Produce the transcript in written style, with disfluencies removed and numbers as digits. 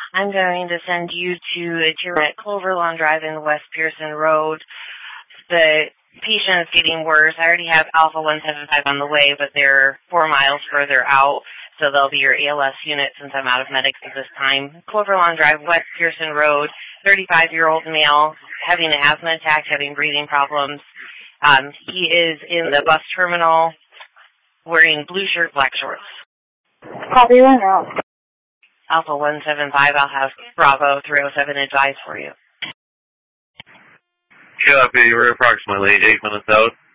I'm going to send you to Clover Lawn Drive in West Pearson Road. The patient is getting worse. I already have Alpha 175 on the way, but they're 4 miles further out, so they'll be your ALS unit since I'm out of medics at this time. Clover Lawn Drive, West Pearson Road, 35-year-old male, having an asthma attack, having breathing problems. He is in the bus terminal wearing blue shirt, black shorts. Copy that now. Alpha 175, I'll have Bravo 307 advise for you. Copy, we're approximately 8 minutes out.